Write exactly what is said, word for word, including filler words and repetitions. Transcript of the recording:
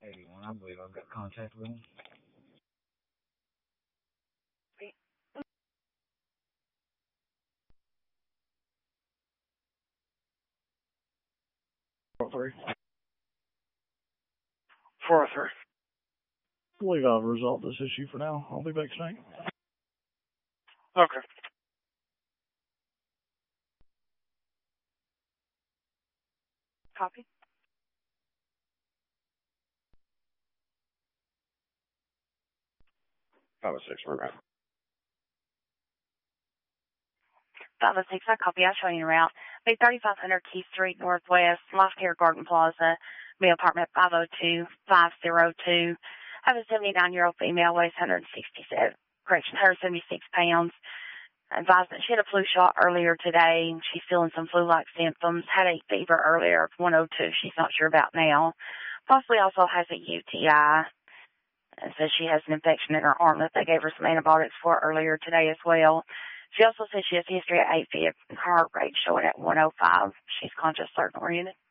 eighty-one, I believe I've got contact with him. four oh three. four oh three. I believe I've resolved this issue for now. I'll be back tonight. Okay. Copy. five oh six, we're out. five oh six, I copy. I'll show you en route. Be thirty-five hundred Key Street Northwest, Life Care Garden Plaza, be apartment five oh two, five oh two. Have a seventy-nine-year-old female, weighs one hundred sixty-seven, correction, one hundred seventy-six pounds. Advised that she had a flu shot earlier today, and she's feeling some flu-like symptoms. Had a fever earlier of one oh two, she's not sure about now. Possibly also has a U T I. And says she has an infection in her arm that they gave her some antibiotics for earlier today as well. She also says she has a history of A Fib and heart rate showing at one oh five. She's conscious, certain oriented.